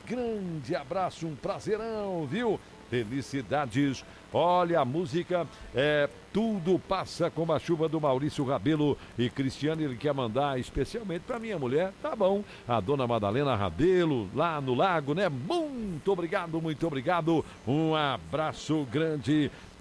grande abraço, um prazerão, viu? Felicidades. Olha, a música é Tudo Passa Como a Chuva do Maurício Rabelo e Cristiano. Ele quer mandar especialmente para minha mulher, tá bom? A dona Madalena Rabelo, lá no Lago, né? Muito obrigado, muito obrigado. Um abraço grande